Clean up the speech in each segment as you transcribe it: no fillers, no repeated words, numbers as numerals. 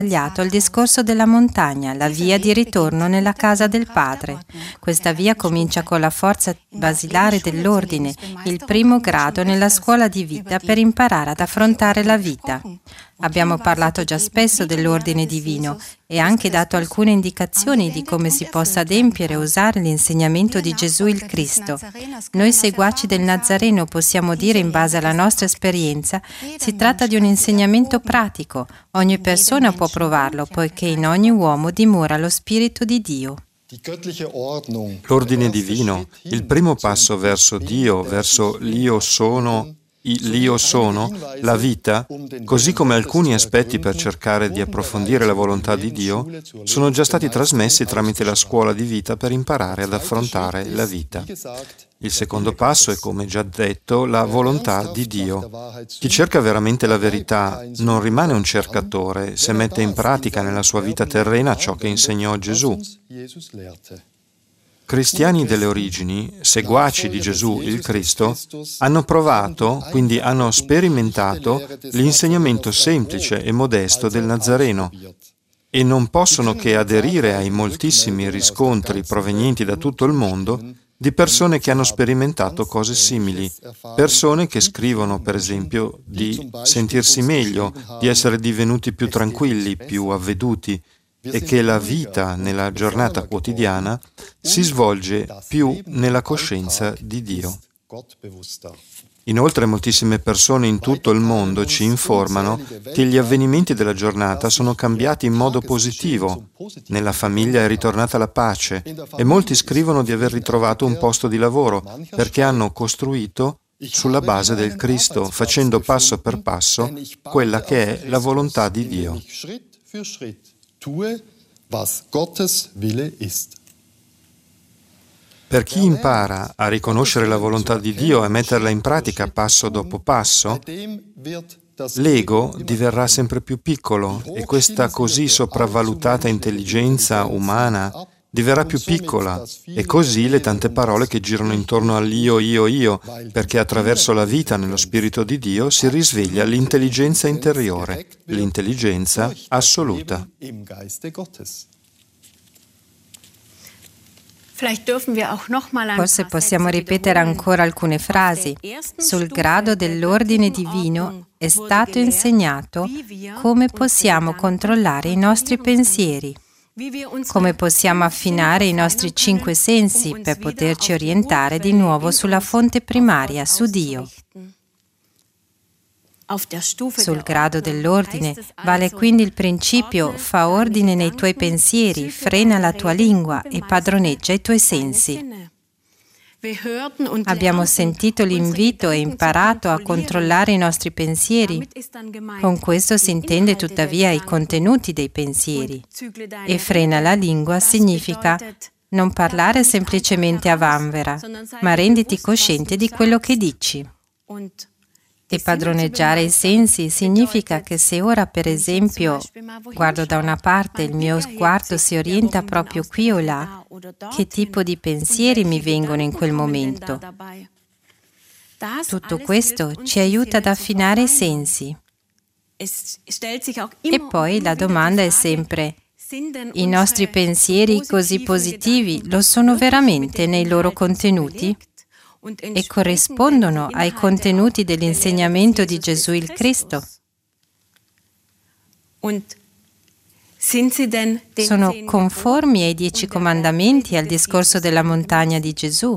il discorso della montagna, la via di ritorno nella casa del Padre. Questa via comincia con la forza basilare dell'ordine, il primo grado nella scuola di vita per imparare ad affrontare la vita. Abbiamo parlato già spesso dell'ordine divino e anche dato alcune indicazioni di come si possa adempiere e usare l'insegnamento di Gesù il Cristo. Noi seguaci del Nazareno possiamo dire in base alla nostra esperienza, si tratta di un insegnamento pratico. Ogni persona può provarlo, poiché in ogni uomo dimora lo Spirito di Dio. L'ordine divino, il primo passo verso Dio, verso l'Io sono, la vita, così come alcuni aspetti per cercare di approfondire la volontà di Dio, sono già stati trasmessi tramite la scuola di vita per imparare ad affrontare la vita. Il secondo passo è, come già detto, la volontà di Dio. Chi cerca veramente la verità non rimane un cercatore se mette in pratica nella sua vita terrena ciò che insegnò Gesù. Cristiani delle origini, seguaci di Gesù il Cristo, hanno provato, quindi hanno sperimentato l'insegnamento semplice e modesto del Nazareno e non possono che aderire ai moltissimi riscontri provenienti da tutto il mondo di persone che hanno sperimentato cose simili, persone che scrivono, per esempio, di sentirsi meglio, di essere divenuti più tranquilli, più avveduti, e che la vita nella giornata quotidiana si svolge più nella coscienza di Dio. Inoltre moltissime persone in tutto il mondo ci informano che gli avvenimenti della giornata sono cambiati in modo positivo. Nella famiglia è ritornata la pace e molti scrivono di aver ritrovato un posto di lavoro perché hanno costruito sulla base del Cristo, facendo passo per passo quella che è la volontà di Dio. Per chi impara a riconoscere la volontà di Dio e metterla in pratica passo dopo passo, l'ego diverrà sempre più piccolo e questa così sopravvalutata intelligenza umana diverrà più piccola e così le tante parole che girano intorno all'io, perché attraverso la vita nello Spirito di Dio si risveglia l'intelligenza interiore, l'intelligenza assoluta. Forse possiamo ripetere ancora alcune frasi. Sul grado dell'ordine divino è stato insegnato come possiamo controllare i nostri pensieri, come possiamo affinare i nostri 5 sensi per poterci orientare di nuovo sulla fonte primaria, su Dio. Sul grado dell'ordine vale quindi il principio fa ordine nei tuoi pensieri, frena la tua lingua e padroneggia i tuoi sensi. Abbiamo sentito l'invito e imparato a controllare i nostri pensieri. Con questo si intende tuttavia i contenuti dei pensieri. E frena la lingua significa non parlare semplicemente a vanvera, ma renditi cosciente di quello che dici. E padroneggiare i sensi significa che se ora, per esempio, guardo da una parte e il mio sguardo si orienta proprio qui o là, che tipo di pensieri mi vengono in quel momento? Tutto questo ci aiuta ad affinare i sensi. E poi la domanda è sempre: i nostri pensieri così positivi lo sono veramente nei loro contenuti? E corrispondono ai contenuti dell'insegnamento di Gesù il Cristo? Sono conformi ai 10 comandamenti e al discorso della montagna di Gesù?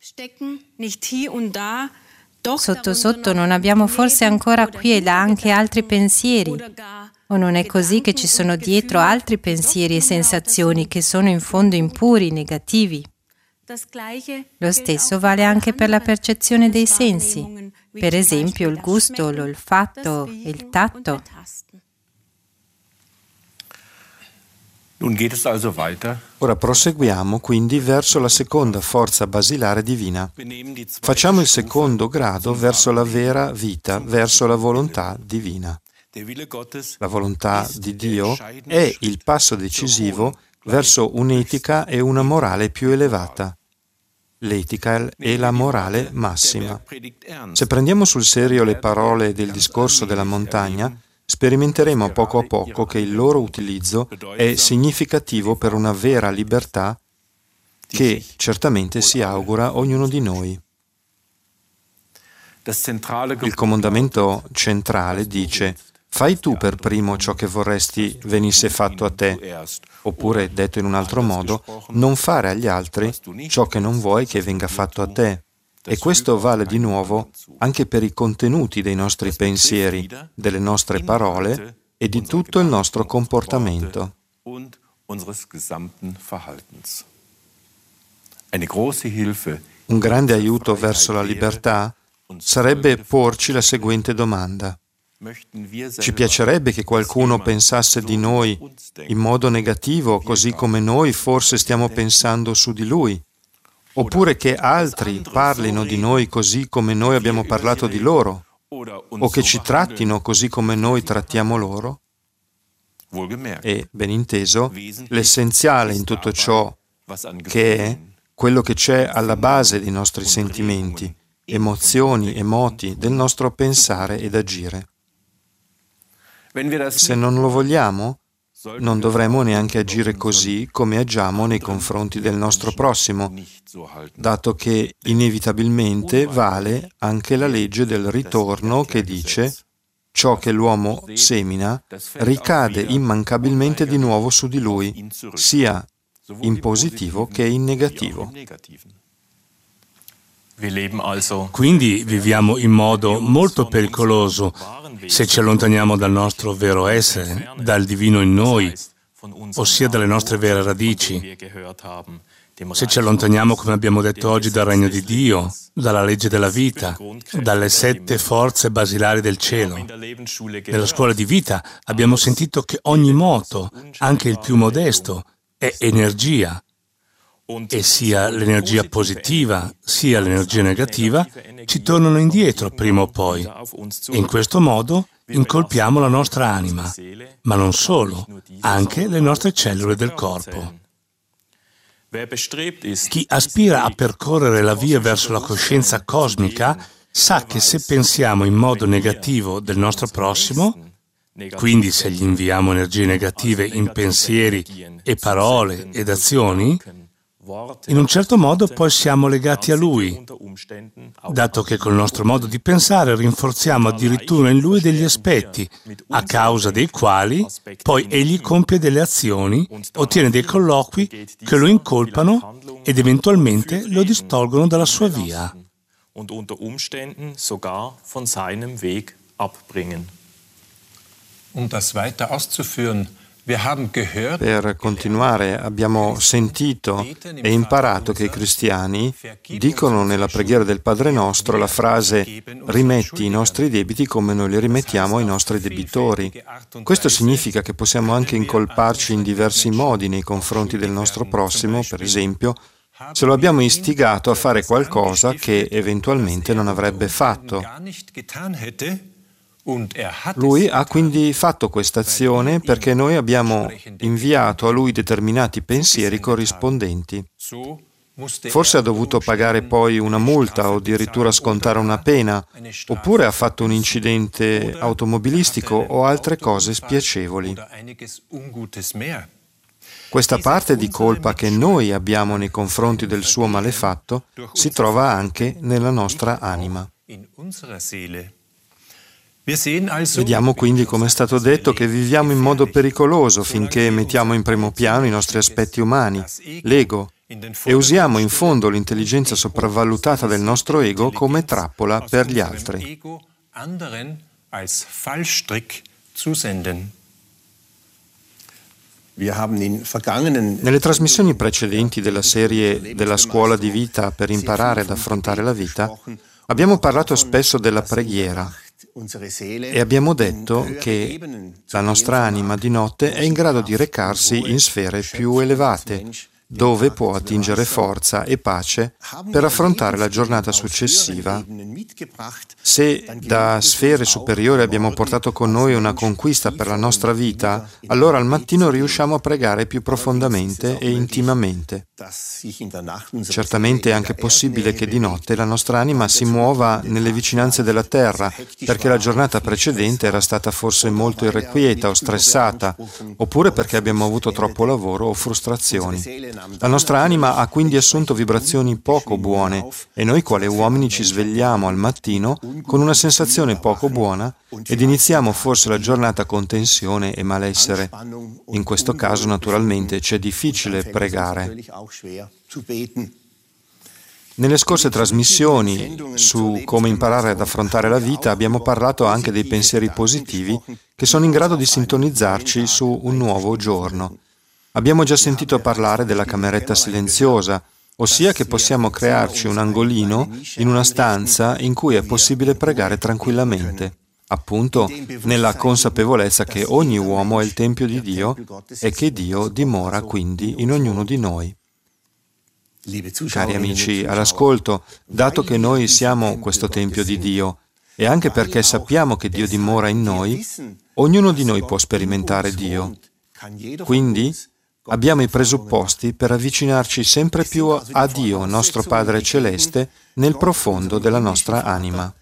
Sotto sotto non abbiamo forse ancora qui e là anche altri pensieri? O non è così che ci sono dietro altri pensieri e sensazioni che sono in fondo impuri, negativi? Lo stesso vale anche per la percezione dei sensi, per esempio il gusto, l'olfatto e il tatto. Ora proseguiamo quindi verso la seconda forza basilare divina. Facciamo il secondo grado verso la vera vita, verso la volontà divina. La volontà di Dio è il passo decisivo verso un'etica e una morale più elevata. L'etica e la morale massima. Se prendiamo sul serio le parole del discorso della montagna, sperimenteremo poco a poco che il loro utilizzo è significativo per una vera libertà che certamente si augura ognuno di noi. Il comandamento centrale dice: fai tu per primo ciò che vorresti venisse fatto a te, oppure, detto in un altro modo, non fare agli altri ciò che non vuoi che venga fatto a te. E questo vale di nuovo anche per i contenuti dei nostri pensieri, delle nostre parole e di tutto il nostro comportamento. Un grande aiuto verso la libertà sarebbe porci la seguente domanda. Ci piacerebbe che qualcuno pensasse di noi in modo negativo, così come noi forse stiamo pensando su di lui? Oppure che altri parlino di noi così come noi abbiamo parlato di loro? O che ci trattino così come noi trattiamo loro? E, ben inteso, l'essenziale in tutto ciò che è quello che c'è alla base dei nostri sentimenti, emozioni e moti del nostro pensare ed agire. Se non lo vogliamo, non dovremmo neanche agire così come agiamo nei confronti del nostro prossimo, dato che inevitabilmente vale anche la legge del ritorno che dice: ciò che l'uomo semina ricade immancabilmente di nuovo su di lui, sia in positivo che in negativo. Quindi viviamo in modo molto pericoloso se ci allontaniamo dal nostro vero essere, dal divino in noi, ossia dalle nostre vere radici. Se ci allontaniamo, come abbiamo detto oggi, dal regno di Dio, dalla legge della vita, dalle 7 forze basilari del cielo. Nella scuola di vita abbiamo sentito che ogni moto, anche il più modesto, è energia. E sia l'energia positiva sia l'energia negativa ci tornano indietro prima o poi. E in questo modo incolpiamo la nostra anima, ma non solo, anche le nostre cellule del corpo. Chi aspira a percorrere la via verso la coscienza cosmica sa che se pensiamo in modo negativo del nostro prossimo, quindi se gli inviamo energie negative in pensieri e parole ed azioni, in un certo modo poi siamo legati a Lui, dato che col nostro modo di pensare rinforziamo addirittura in Lui degli aspetti, a causa dei quali poi Egli compie delle azioni, ottiene dei colloqui che lo incolpano ed eventualmente lo distolgono dalla sua via. Per continuare, abbiamo sentito e imparato che i cristiani dicono nella preghiera del Padre Nostro la frase «rimetti i nostri debiti come noi li rimettiamo ai nostri debitori». Questo significa che possiamo anche incolparci in diversi modi nei confronti del nostro prossimo, per esempio, se lo abbiamo istigato a fare qualcosa che eventualmente non avrebbe fatto. Lui ha quindi fatto questa azione perché noi abbiamo inviato a lui determinati pensieri corrispondenti. Forse ha dovuto pagare poi una multa o addirittura scontare una pena, oppure ha fatto un incidente automobilistico o altre cose spiacevoli. Questa parte di colpa che noi abbiamo nei confronti del suo malefatto si trova anche nella nostra anima. Vediamo quindi, come è stato detto, che viviamo in modo pericoloso finché mettiamo in primo piano i nostri aspetti umani, l'ego, e usiamo in fondo l'intelligenza sopravvalutata del nostro ego come trappola per gli altri. Nelle trasmissioni precedenti della serie della scuola di vita per imparare ad affrontare la vita, abbiamo parlato spesso della preghiera. E abbiamo detto che la nostra anima di notte è in grado di recarsi in sfere più elevate, dove può attingere forza e pace per affrontare la giornata successiva. Se da sfere superiori abbiamo portato con noi una conquista per la nostra vita, allora al mattino riusciamo a pregare più profondamente e intimamente. Certamente è anche possibile che di notte la nostra anima si muova nelle vicinanze della terra, perché la giornata precedente era stata forse molto irrequieta o stressata, oppure perché abbiamo avuto troppo lavoro o frustrazioni. La nostra anima ha quindi assunto vibrazioni poco buone e noi quali uomini ci svegliamo al mattino con una sensazione poco buona ed iniziamo forse la giornata con tensione e malessere. In questo caso naturalmente c'è difficile pregare. Nelle scorse trasmissioni su come imparare ad affrontare la vita abbiamo parlato anche dei pensieri positivi che sono in grado di sintonizzarci su un nuovo giorno. Abbiamo già sentito parlare della cameretta silenziosa, ossia che possiamo crearci un angolino in una stanza in cui è possibile pregare tranquillamente, appunto nella consapevolezza che ogni uomo è il tempio di Dio e che Dio dimora quindi in ognuno di noi. Cari amici all'ascolto, dato che noi siamo questo tempio di Dio e anche perché sappiamo che Dio dimora in noi, ognuno di noi può sperimentare Dio. Quindi abbiamo i presupposti per avvicinarci sempre più a Dio, nostro Padre Celeste, nel profondo della nostra anima.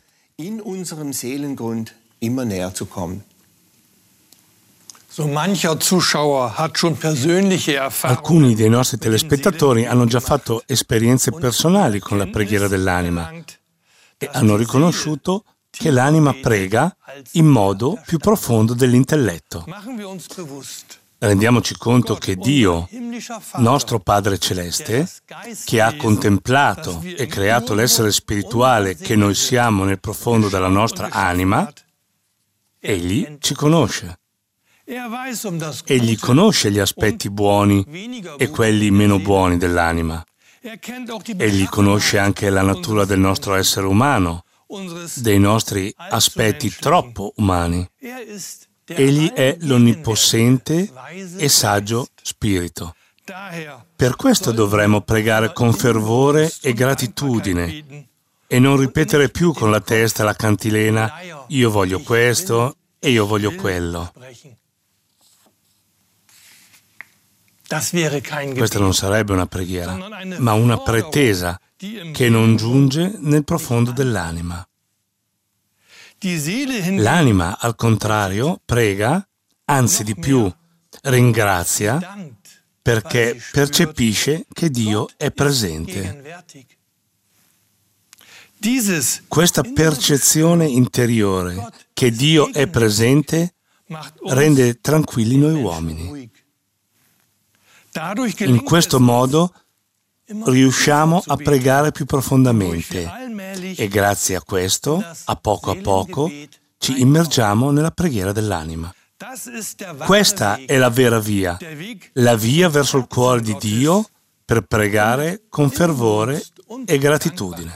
Alcuni dei nostri telespettatori hanno già fatto esperienze personali con la preghiera dell'anima e hanno riconosciuto che l'anima prega in modo più profondo dell'intelletto. Rendiamoci conto che Dio, nostro Padre Celeste, che ha contemplato e creato l'essere spirituale che noi siamo nel profondo della nostra anima, Egli ci conosce. Egli conosce gli aspetti buoni e quelli meno buoni dell'anima. Egli conosce anche la natura del nostro essere umano, dei nostri aspetti troppo umani. Egli è l'onnipotente e saggio Spirito. Per questo dovremmo pregare con fervore e gratitudine e non ripetere più con la testa la cantilena «io voglio questo e io voglio quello». Questa non sarebbe una preghiera, ma una pretesa che non giunge nel profondo dell'anima. L'anima, al contrario, prega, anzi di più, ringrazia, perché percepisce che Dio è presente. Questa percezione interiore che Dio è presente rende tranquilli noi uomini. In questo modo riusciamo a pregare più profondamente e grazie a questo, a poco, ci immergiamo nella preghiera dell'anima. Questa è la vera via, la via verso il cuore di Dio per pregare con fervore e gratitudine.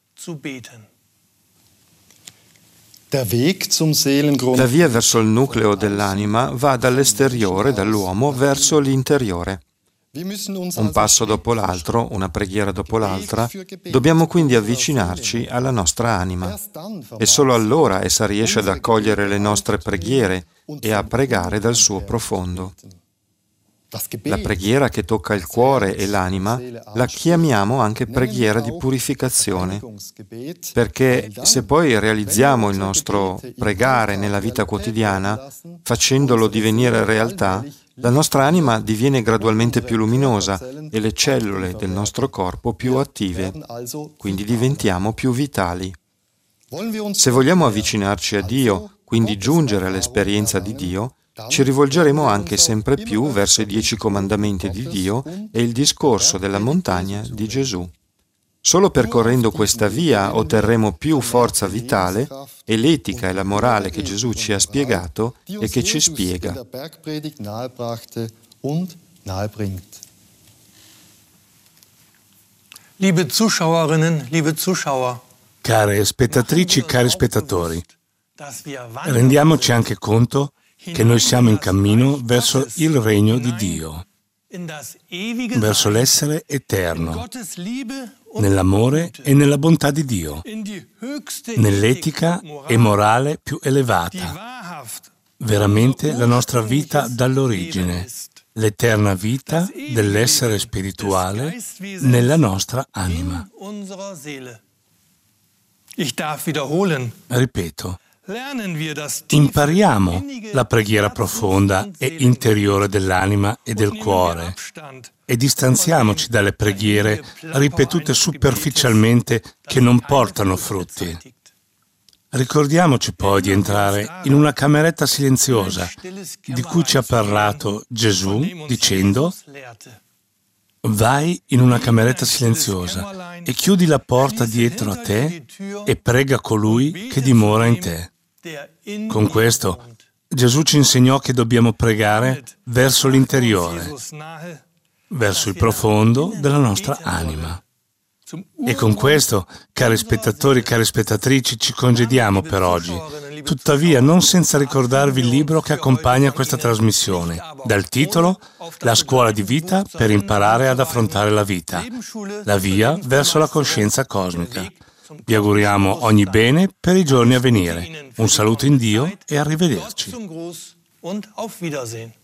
La via verso il nucleo dell'anima va dall'esteriore, dall'uomo, verso l'interiore. Un passo dopo l'altro, una preghiera dopo l'altra, dobbiamo quindi avvicinarci alla nostra anima. E solo allora essa riesce ad accogliere le nostre preghiere e a pregare dal suo profondo. La preghiera che tocca il cuore e l'anima la chiamiamo anche preghiera di purificazione, perché se poi realizziamo il nostro pregare nella vita quotidiana, facendolo divenire realtà, la nostra anima diviene gradualmente più luminosa e le cellule del nostro corpo più attive, quindi diventiamo più vitali. Se vogliamo avvicinarci a Dio, quindi giungere all'esperienza di Dio, ci rivolgeremo anche sempre più verso i 10 comandamenti di Dio e il discorso della montagna di Gesù. Solo percorrendo questa via otterremo più forza vitale e l'etica e la morale che Gesù ci ha spiegato e che ci spiega. Liebe Zuschauerinnen, liebe Zuschauer, care spettatrici, cari spettatori, rendiamoci anche conto che noi siamo in cammino verso il regno di Dio. verso l'essere eterno, nell'amore e nella bontà di Dio, nell'etica e morale più elevata, veramente la nostra vita dall'origine, l'eterna vita dell'essere spirituale nella nostra anima. Ripeto, impariamo la preghiera profonda e interiore dell'anima e del cuore e distanziamoci dalle preghiere ripetute superficialmente che non portano frutti. Ricordiamoci poi di entrare in una cameretta silenziosa di cui ci ha parlato Gesù dicendo: vai in una cameretta silenziosa e chiudi la porta dietro a te e prega colui che dimora in te. Con questo Gesù ci insegnò che dobbiamo pregare verso l'interiore, verso il profondo della nostra anima. E con questo, cari spettatori e care spettatrici, ci congediamo per oggi. Tuttavia, non senza ricordarvi il libro che accompagna questa trasmissione, dal titolo La scuola di vita per imparare ad affrontare la vita, la via verso la coscienza cosmica. Vi auguriamo ogni bene per i giorni a venire. Un saluto in Dio e arrivederci.